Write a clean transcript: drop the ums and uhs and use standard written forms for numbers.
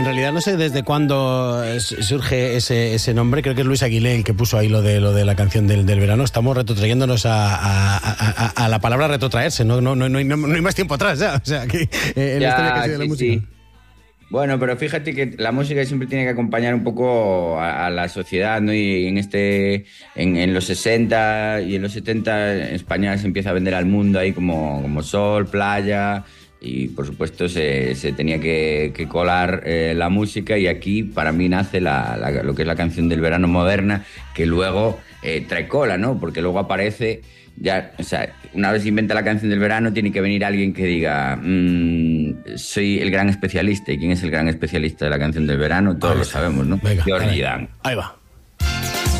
En realidad no sé desde cuándo surge ese nombre. Creo que es Luis Aguilé el que puso ahí lo de la canción del verano. Estamos retrotrayéndonos a la palabra retrotraerse. No hay más tiempo atrás ya. O sea, que en la historia que ha sido la música. Sí. Bueno, pero fíjate que la música siempre tiene que acompañar un poco a la sociedad, ¿no? Y en los 60 y en los 70 España se empieza a vender al mundo ahí como sol, playa, y por supuesto se tenía que colar la música, y aquí para mí nace lo que es la canción del verano moderna, que luego trae cola, ¿no? Porque luego aparece... Ya, o sea, una vez inventa la canción del verano, tiene que venir alguien que diga soy el gran especialista. ¿Y quién es el gran especialista de la canción del verano? Todos lo sabemos, ¿no? Venga, Georgie Dan. Ahí va.